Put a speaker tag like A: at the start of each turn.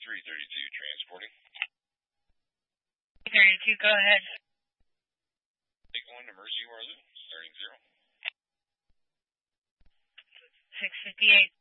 A: 332 transporting.
B: 32, go ahead.
A: Take 1 to Mercy Waterloo, starting 0.
B: 658.